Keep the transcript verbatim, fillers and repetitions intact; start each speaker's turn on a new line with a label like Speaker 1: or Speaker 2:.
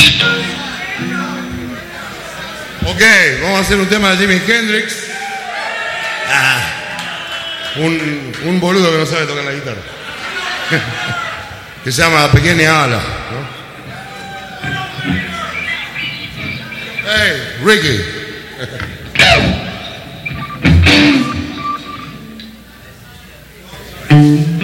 Speaker 1: Ok, vamos a hacer un tema de Jimi Hendrix. Ah, un, un boludo que no sabe tocar la guitarra. Que se llama Pequeña Ala, ¿no? Hey, Ricky.